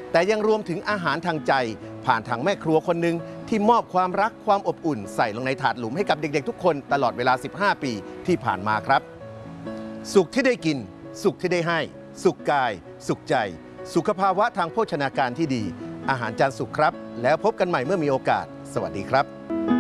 แต่ยังรวมถึงอาหารทางใจผ่านทางแม่ครัวคนหนึ่งที่มอบความรักความอบอุ่นใส่ลงในถาดหลุมให้กับเด็กๆทุกคนตลอดเวลา 15 ปีที่ผ่านมาครับสุขที่ได้กินสุขที่ได้ให้สุขกายสุขใจสุขภาวะทางโภชนาการที่ดีอาหารจานสุขครับแล้วพบกันใหม่เมื่อมีโอกาสสวัสดีครับ